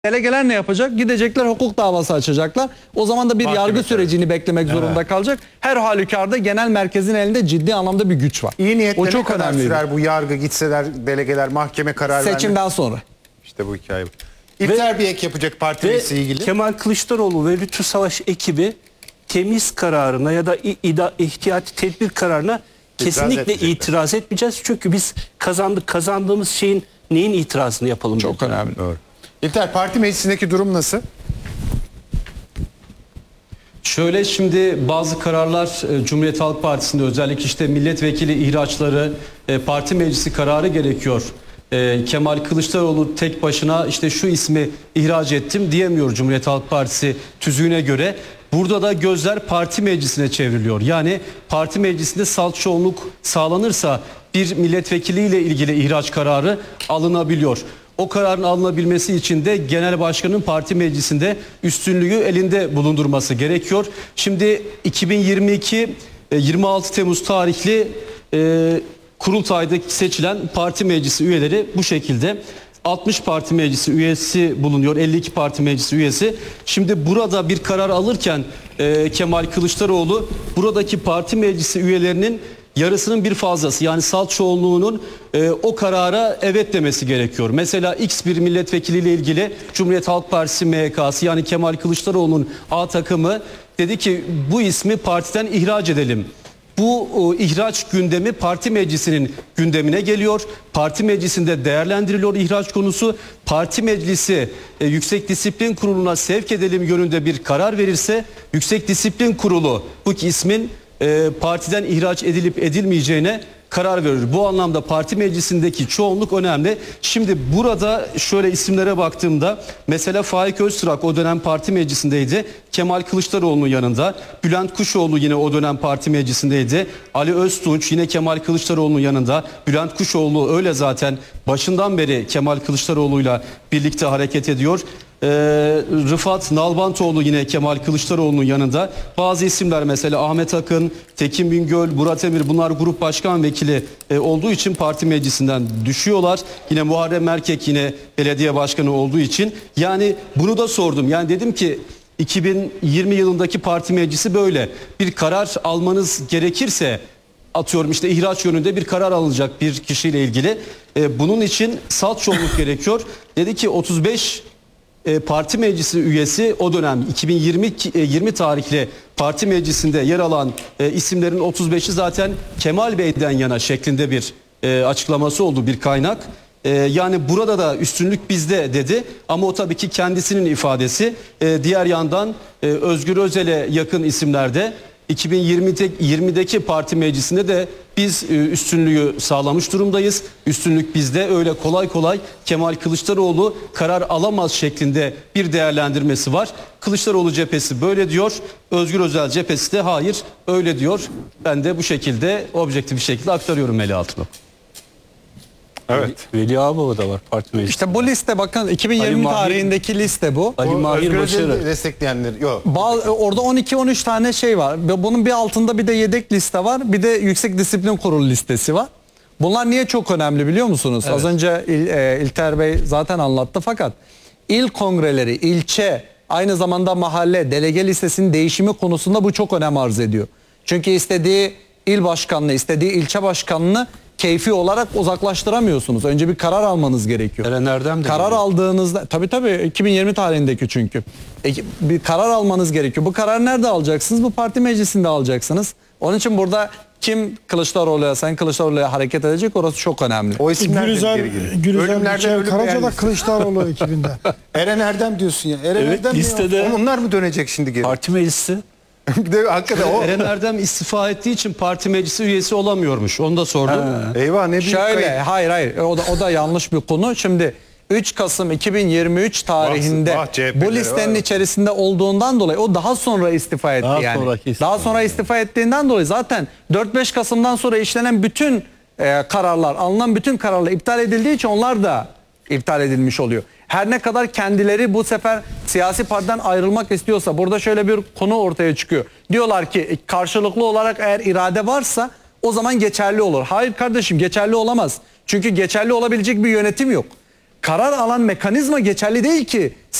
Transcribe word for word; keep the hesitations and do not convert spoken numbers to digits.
Delegeler ne yapacak? Gidecekler, hukuk davası açacaklar. O zaman da bir Mahkeme yargı tabii. sürecini beklemek Evet. zorunda kalacak. Her halükarda genel merkezin elinde ciddi anlamda bir güç var. İyi niyetle O ne çok kadar önemli. sürer bu yargı, gitseler delegeler mahkeme karar vermek? Seçimden sonra. İşte bu hikaye. İlter bir ek yapacak parti Ve meclisiyle ilgili. Kemal Kılıçdaroğlu ve Lütfü Savaş ekibi temiz kararına ya da i- ida- ihtiyati tedbir kararına kesinlikle etmeyecekler. itiraz etmeyeceğiz. Çünkü biz kazandık. Kazandığımız şeyin neyin itirazını yapalım? Çok dedi. önemli. Doğru. İlter, parti meclisindeki durum nasıl? Şöyle, şimdi bazı kararlar e, Cumhuriyet Halk Partisi'nde özellikle işte milletvekili ihraçları, e, parti meclisi kararı gerekiyor. E, Kemal Kılıçdaroğlu tek başına işte şu ismi ihraç ettim diyemiyor Cumhuriyet Halk Partisi tüzüğüne göre. Burada da gözler parti meclisine çevriliyor. Yani parti meclisinde salt çoğunluk sağlanırsa bir milletvekiliyle ilgili ihraç kararı alınabiliyor. O kararın alınabilmesi için de genel başkanın parti meclisinde üstünlüğü elinde bulundurması gerekiyor. Şimdi iki bin yirmi iki e, yirmi altı Temmuz tarihli e, kurultayda seçilen parti meclisi üyeleri bu şekilde. altmış parti meclisi üyesi bulunuyor, elli iki parti meclisi üyesi. Şimdi burada bir karar alırken e, Kemal Kılıçdaroğlu buradaki parti meclisi üyelerinin yarısının bir fazlası, yani salt çoğunluğunun e, o karara evet demesi gerekiyor. Mesela X bir milletvekiliyle ilgili Cumhuriyet Halk Partisi M H K'sı, yani Kemal Kılıçdaroğlu'nun A takımı dedi ki bu ismi partiden ihraç edelim. Bu o, ihraç gündemi parti meclisinin gündemine geliyor. Parti meclisinde değerlendiriliyor ihraç konusu. Parti meclisi e, Yüksek Disiplin Kurulu'na sevk edelim yönünde bir karar verirse Yüksek Disiplin Kurulu bu ismin e, partiden ihraç edilip edilmeyeceğine karar verir. Bu anlamda parti meclisindeki çoğunluk önemli. Şimdi burada şöyle isimlere baktığımda mesela Faik Öztürk o dönem parti meclisindeydi. Kemal Kılıçdaroğlu'nun yanında. Bülent Kuşoğlu yine o dönem parti meclisindeydi. Ali Öztunç yine Kemal Kılıçdaroğlu'nun yanında. Bülent Kuşoğlu öyle zaten başından beri Kemal Kılıçdaroğlu'yla birlikte hareket ediyor. Ee, Rıfat Nalbantoğlu yine Kemal Kılıçdaroğlu'nun yanında. Bazı isimler mesela Ahmet Akın, Tekin Bingöl, Murat Emir, bunlar grup başkan vekili e, olduğu için parti meclisinden düşüyorlar. Yine Muharrem Erkek yine belediye başkanı olduğu için. Yani bunu da sordum. Yani dedim ki iki bin yirmi yılındaki parti meclisi böyle. Bir karar almanız gerekirse, atıyorum işte ihraç yönünde bir karar alınacak bir kişiyle ilgili. E, bunun için salt çoğunluk gerekiyor. Dedi ki otuz beş E, parti meclisi üyesi o dönem iki bin yirmi yirmi tarihli parti meclisinde yer alan e, isimlerin otuz beşi zaten Kemal Bey'den yana şeklinde bir e, açıklaması oldu bir kaynak. E, yani burada da üstünlük bizde dedi ama o tabii ki kendisinin ifadesi. E, diğer yandan e, Özgür Özel'e yakın isimlerde iki bin yirmideki parti meclisinde de biz üstünlüğü sağlamış durumdayız. Üstünlük bizde, öyle kolay kolay Kemal Kılıçdaroğlu karar alamaz şeklinde bir değerlendirmesi var. Kılıçdaroğlu cephesi böyle diyor. Özgür Özel cephesi de hayır öyle diyor. Ben de bu şekilde objektif bir şekilde aktarıyorum Melih Altınok. Evet. Veli Ağababa da var parti meclisinde. İşte bu liste, bakın iki bin yirmi Ali Mahir- tarihindeki liste bu. Ali O Mahir Özgür Başarı. Özel'i destekleyenler yok. Ba- Orada on iki on üç tane şey var. Ve bunun bir altında bir de yedek liste var. Bir de Yüksek Disiplin Kurulu listesi var. Bunlar niye çok önemli biliyor musunuz? Az önce İl, e, İlter Bey zaten anlattı, fakat il kongreleri, ilçe, aynı zamanda mahalle, delege listesinin değişimi konusunda bu çok önem arz ediyor. Çünkü istediği il başkanlığı, istediği ilçe başkanlığını keyfi olarak uzaklaştıramıyorsunuz. Önce bir karar almanız gerekiyor. Eren Erdem de Karar geliyor. aldığınızda, tabii tabii iki bin yirmi tarihindeki çünkü. E, bir karar almanız gerekiyor. Bu kararı nerede alacaksınız? Bu parti meclisinde alacaksınız. Onun için burada kim Kılıçdaroğlu'ya, Sayın Kılıçdaroğlu'ya hareket edecek, orası çok önemli. O isimler de Gülüzer, geri geliyor. Gülüzer Ölümlerden Gülçer ölüm Karaca da beğendisi. Kılıçdaroğlu ekibinde. Eren Erdem diyorsun ya. Eren Evet, Erdem mi listede- ya? Onlar mı dönecek şimdi geri? Parti meclisi. Bir de hakikaten o. Eren Erdem istifa ettiği için parti meclisi üyesi olamıyormuş. Onu da sordum. Eyvah, ne büyük Şöyle, kayıp. hayır hayır, o da, o da yanlış bir konu. Şimdi üç Kasım iki bin yirmi üç tarihinde Vah, C H P'leri bu listenin var. içerisinde olduğundan dolayı o daha sonra istifa etti Daha yani. sonraki istifa. Daha sonra istifa ettiğinden dolayı zaten dört beş Kasım'dan sonra işlenen bütün e, kararlar, alınan bütün kararlar iptal edildiği için onlar da iptal edilmiş oluyor. Her ne kadar kendileri bu sefer siyasi partiden ayrılmak istiyorsa, burada şöyle bir konu ortaya çıkıyor. Diyorlar ki karşılıklı olarak eğer irade varsa o zaman geçerli olur. Hayır kardeşim, geçerli olamaz. Çünkü geçerli olabilecek bir yönetim yok. karar alan mekanizma geçerli değil ki.